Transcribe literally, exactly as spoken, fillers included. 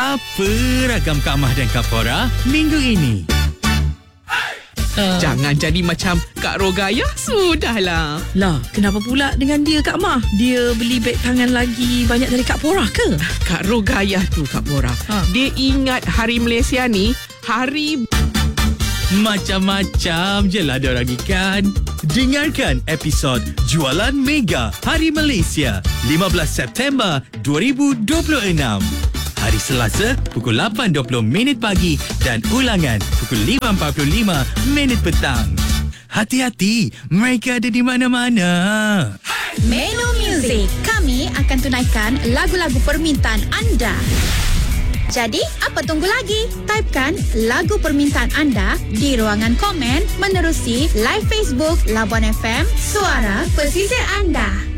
Apa ragam Kak Mah dan Kak Pora minggu ini? Uh. Jangan jadi macam Kak Rogaya. Sudahlah. Lah, kenapa pula dengan dia Kak Mah? Dia beli beg tangan lagi banyak dari Kak Pora ke? Kak Rogaya tu Kak Pora, ha. Dia ingat Hari Malaysia ni hari... Macam-macam je lah diorang ikan. Dengarkan episod Jualan Mega Hari Malaysia lima belas September dua ribu dua puluh enam. Hari Selasa pukul lapan dua puluh minit pagi dan ulangan pukul lima empat puluh lima minit petang. Hati-hati, mereka ada di mana-mana. Menu Muzik, kami akan tunaikan lagu-lagu permintaan anda. Jadi, apa tunggu lagi? Typekan lagu permintaan anda di ruangan komen menerusi live Facebook Labuan F M, suara pesisir anda.